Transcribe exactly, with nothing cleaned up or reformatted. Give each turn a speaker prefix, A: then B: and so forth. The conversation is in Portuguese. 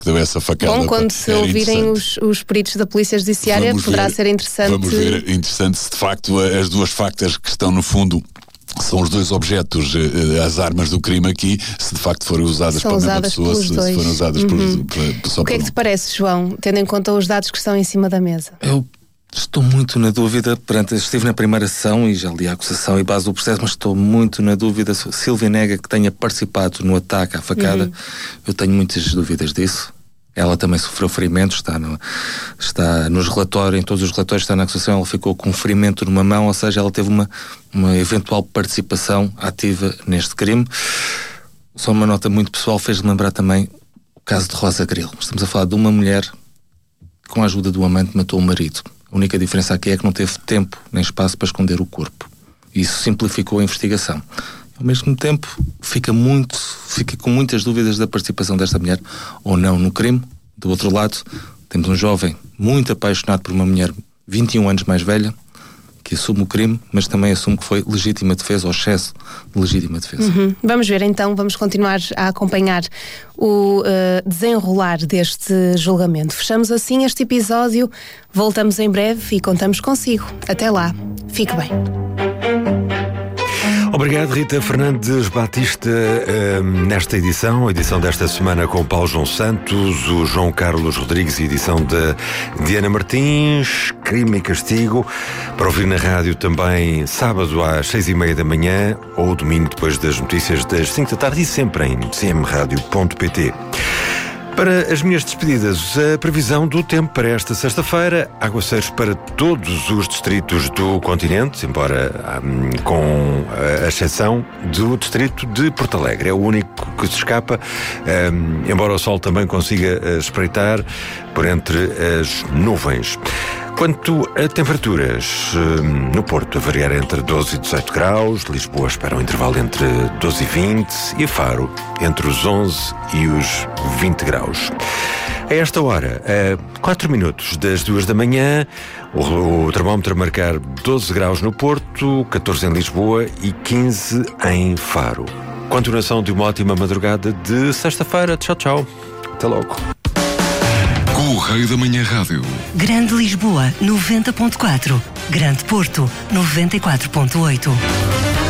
A: que deu essa facada.
B: Bom, quando se ouvirem os, os peritos da Polícia Judiciária, vamos poderá ver, ser interessante.
A: Vamos ver, interessante se de facto as duas factas que estão no fundo são os dois objetos, as armas do crime aqui, se de facto forem usadas
B: são
A: pela mesma
B: usadas
A: pessoa, se, se forem usadas
B: uhum.
A: por, por, só
B: O que é que te parece, João, tendo em conta os dados que estão em cima da mesa?
C: Eu estou muito na dúvida, perante, estive na primeira sessão e já li a acusação e base do processo, mas estou muito na dúvida se Sílvia nega que tenha participado no ataque à facada. Uhum. Eu tenho muitas dúvidas disso. Ela também sofreu ferimentos, está, no, está nos relatórios, em todos os relatórios está na acusação, ela ficou com um ferimento numa mão, ou seja, ela teve uma, uma eventual participação ativa neste crime. Só uma nota muito pessoal, fez-me lembrar também o caso de Rosa Grilo. Estamos a falar de uma mulher que, com a ajuda do amante, matou o marido. A única diferença aqui é que não teve tempo nem espaço para esconder o corpo. Isso simplificou a investigação. Ao mesmo tempo, fica muito, fica com muitas dúvidas da participação desta mulher ou não no crime. Do outro lado, temos um jovem muito apaixonado por uma mulher vinte e um anos mais velha, que assume o crime, mas também assume que foi legítima defesa ou excesso de legítima defesa.
B: Uhum. Vamos ver então, vamos continuar a acompanhar o uh, desenrolar deste julgamento. Fechamos assim este episódio, voltamos em breve e contamos consigo. Até lá, fique bem.
D: Obrigado, Rita Fernandes Batista, um, nesta edição, a edição desta semana com o Paulo João Santos, o João Carlos Rodrigues e a edição de Diana Martins, Crime e Castigo, para ouvir na rádio também sábado às seis e meia da manhã ou domingo depois das notícias das cinco da tarde e sempre em c m radio ponto p t. Para as minhas despedidas, a previsão do tempo para esta sexta-feira, aguaceiros para todos os distritos do continente, embora hum, com a exceção do distrito de Porto Alegre. É o único que se escapa, hum, embora o sol também consiga espreitar por entre as nuvens. Quanto a temperaturas, no Porto a variar entre doze e dezoito graus, Lisboa espera um intervalo entre doze e vinte e Faro entre os onze e os vinte graus. A esta hora, a quatro minutos das duas da manhã, o, o termómetro a marcar doze graus no Porto, catorze em Lisboa e quinze em Faro. Continuação de uma ótima madrugada de sexta-feira. Tchau, tchau. Até logo.
E: Correio da Manhã Rádio.
F: Grande Lisboa, noventa ponto quatro. Grande Porto, noventa e quatro ponto oito.